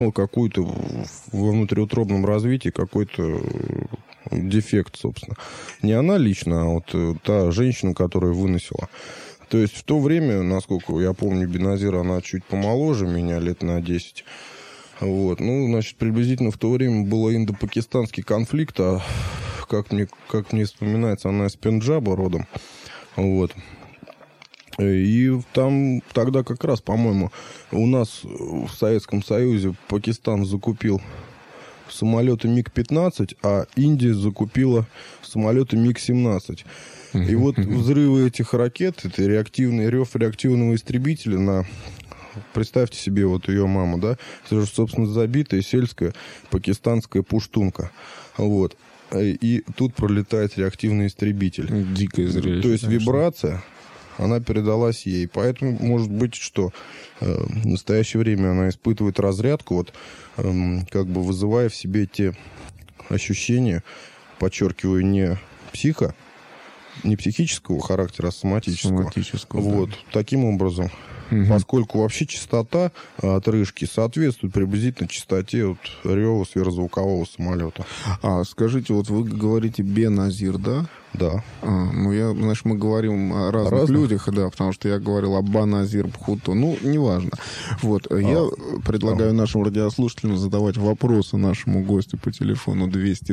какую-то во внутриутробном развитии какой-то дефект, собственно. Не она лично, а вот та женщина, которая выносила. То есть в то время, насколько я помню, Беназир, она чуть помоложе меня, лет на 10. Вот. Ну, значит, приблизительно в то время был индо-пакистанский конфликт, а как мне вспоминается, она из Пенджаба родом. Вот. И там тогда как раз, по-моему, у нас в Советском Союзе Пакистан закупил самолеты МиГ-15, а Индия закупила самолеты МиГ-17. И вот взрывы этих ракет, это реактивный рев реактивного истребителя на... Представьте себе, вот ее мама, да? Это же, собственно, забитая сельская пакистанская пуштунка. Вот. И тут пролетает реактивный истребитель. Дикое зрелище. То есть вибрация, она передалась ей. Поэтому, может быть, что в настоящее время она испытывает разрядку, вот, как бы вызывая в себе те ощущения, подчеркиваю, не психического характера, а соматического. Вот. Да. Таким образом, поскольку вообще частота отрыжки соответствует приблизительно частоте вот рева сверхзвукового самолета. А скажите, вот вы говорите Беназир, да? Да. Значит, мы говорим о разных людях, да, потому что я говорил о Баназир Бхутто. Ну, неважно. Вот, я предлагаю нашим радиослушателям задавать вопросы нашему гостю по телефону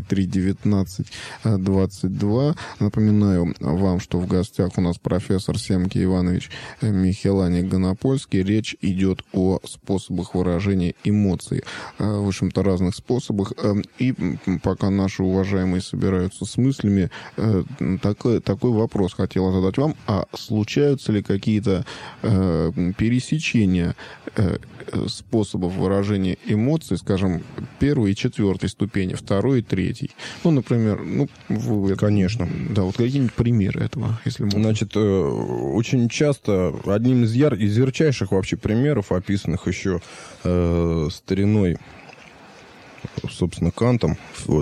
203-19-22. Напоминаю вам, что в гостях у нас профессор Семки Иванович Михелани Гонопольский. Речь идет о способах выражения эмоций. В общем-то, разных способах. И пока наши уважаемые собираются с мыслями, такой вопрос хотела задать вам. А случаются ли какие-то пересечения способов выражения эмоций, скажем, первой и четвертой ступени, второй и третьей? Ну, например, конечно. Да, вот какие-нибудь примеры этого, если можно. Значит, очень часто одним из ярчайших вообще примеров, описанных еще стариной, собственно, Кантом, вот,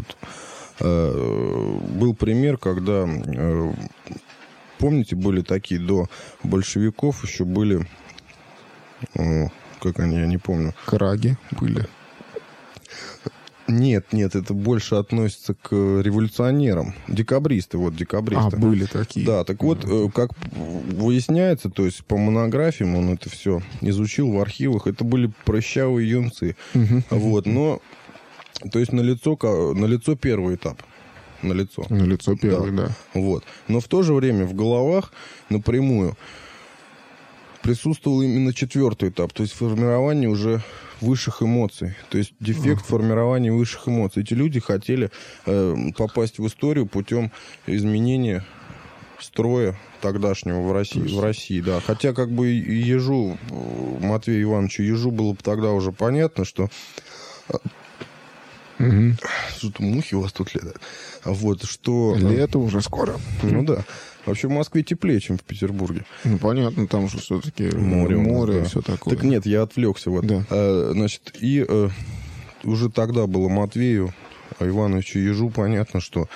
был пример, когда, помните, были такие до большевиков, еще были, как они, я не помню. Краги были. Нет, это больше относится к революционерам. Декабристы. Были такие. Да, так вот, как выясняется, то есть по монографиям он это все изучил в архивах, это были прыщавые юнцы. Вот, но... То есть налицо первый этап. Налицо первый, да. Вот. Но в то же время в головах напрямую присутствовал именно четвертый этап, то есть формирование уже высших эмоций. То есть дефект формирования высших эмоций. Эти люди хотели попасть в историю путем изменения строя тогдашнего в России, да. Хотя как бы Ежу, Матвею Ивановичу Ежу было бы тогда уже понятно, что... Что-то мухи у вас тут летают. Вот, что... Лето уже скоро. Ну да. Вообще в Москве теплее, чем в Петербурге. Ну, понятно, там же все-таки море и все такое. Так нет, я отвлекся. Вот. Да. Значит, и уже тогда было Матвею Ивановичу Ежу понятно, что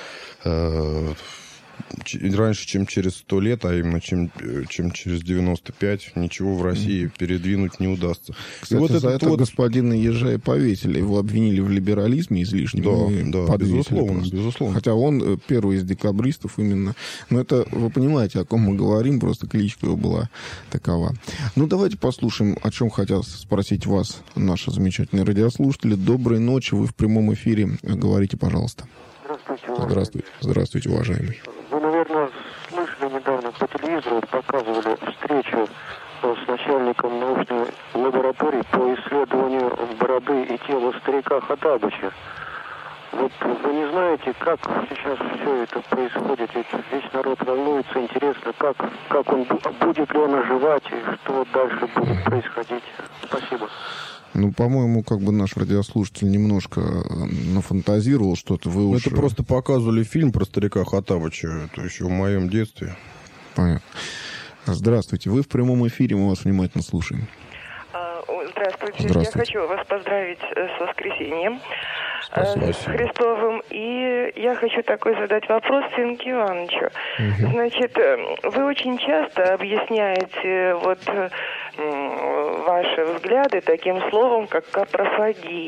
раньше, чем через 100 лет, а именно чем через 95, ничего в России передвинуть не удастся. Кстати, и вот за это господина Ежа и повесили. Его обвинили в либерализме излишнем. Да, безусловно. Хотя он первый из декабристов именно. Но это, вы понимаете, о ком мы говорим, просто кличка его была такова. Ну, давайте послушаем, о чем хотел спросить вас, наши замечательные радиослушатели. Доброй ночи, вы в прямом эфире. Говорите, пожалуйста. Здравствуйте, уважаемый. Вы, наверное, слышали недавно по телевизору, показывали встречу с начальником научной лаборатории по исследованию бороды и тела старика Хоттабыча. Вот вы не знаете, как сейчас все это происходит, ведь весь народ волнуется, интересно, как он, будет ли он оживать, и что дальше будет происходить. Спасибо. Ну, по-моему, как бы наш радиослушатель немножко нафантазировал что-то. Вы уж... Это просто показывали фильм про старика Хоттабыча. Это еще в моем детстве. Понятно. Здравствуйте. Вы в прямом эфире, мы вас внимательно слушаем. Здравствуйте. Я хочу вас поздравить с воскресеньем. Спасибо. Христовым. И я хочу такой задать вопрос Сенке Ивановичу. Значит, вы очень часто объясняете вот ваши взгляды таким словом, как капрофагия.